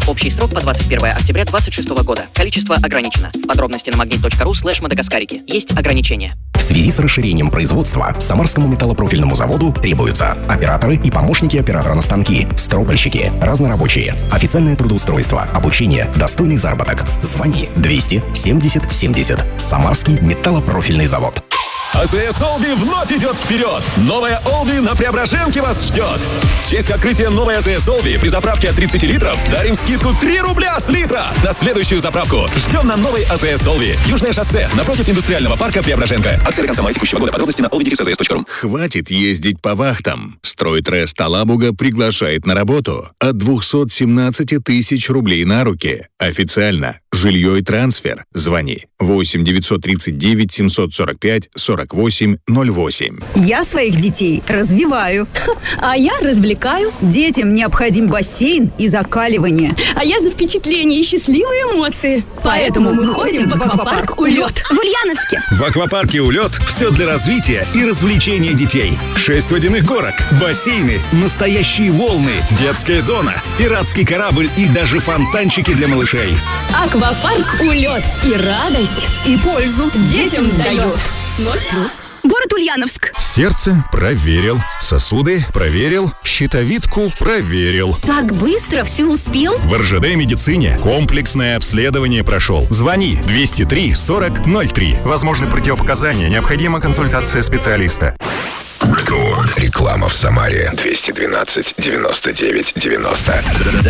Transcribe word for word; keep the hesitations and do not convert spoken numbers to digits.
Общий срок по двадцать первое октября две тысячи двадцать шестого года. Количество ограничено. Подробности на магнит точка ру слэш мадагаскарики. Есть ограничения. В связи с расширением производства Самарскому металлопрофильному заводу требуются операторы и помощники оператора на станки, стропольщики, разнорабочие, официальное трудоустройство, обучение, достойный заработок. Звони двести семьдесят семьдесят. Самарский металлопрофильный завод. АЗС Олди вновь идет вперед! Новая Олди на Преображенке вас ждет! В честь открытия новой АЗС Олди при заправке от тридцати литров дарим скидку три рубля с литра на следующую заправку. Ждем на новой АЗС Олди. Южное шоссе, напротив индустриального парка Преображенка. Акции до конца мая текущего года. Подробности на олди точка эй зет точка ру. Хватит ездить по вахтам. Стройтрест Алабуга приглашает на работу. От двухсот семнадцати тысяч рублей на руки. Официально. Жилье и трансфер. Звони восемь девятьсот тридцать девять семьсот сорок пять сорок восемь ноль восемь. Я своих детей развиваю. А я развлекаю. Детям необходим бассейн и закаливание. А я за впечатление и счастливые эмоции. Поэтому мы ходим в аквапарк «Улет» в Ульяновске. В аквапарке «Улет» все для развития и развлечения детей. Шесть водяных горок, бассейны, настоящие волны, детская зона, пиратский корабль и даже фонтанчики для малышей. Аквапарк «Улет» и радость, и пользу детям дает. Ноль плюс. Город Ульяновск. Сердце проверил, сосуды проверил, щитовидку проверил. Так быстро все успел? В эр жэ дэ медицине комплексное обследование прошел. Звони двести три сорок ноль три. Возможны противопоказания, необходима консультация специалиста. Реклама в Самаре. двести двенадцать девяносто девять девяносто.